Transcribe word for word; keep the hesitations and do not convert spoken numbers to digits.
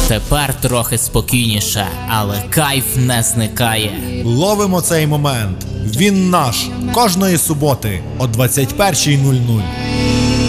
Тепер трохи спокійніше, але кайф не зникає. Ловимо цей момент. Він наш. Кожної суботи о двадцять першій нуль нуль.